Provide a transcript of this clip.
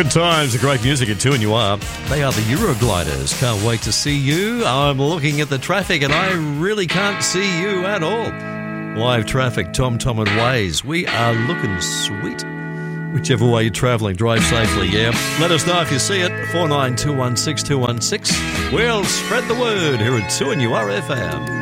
Good times, great music at 2 and you are. They are the Eurogliders. Can't wait to see you. I'm looking at the traffic and I really can't see you at all. Live traffic, TomTom and Waze. We are looking sweet. Whichever way you're travelling, drive safely, yeah. Let us know if you see it. 49216216. We'll spread the word here at 2 and you are FM.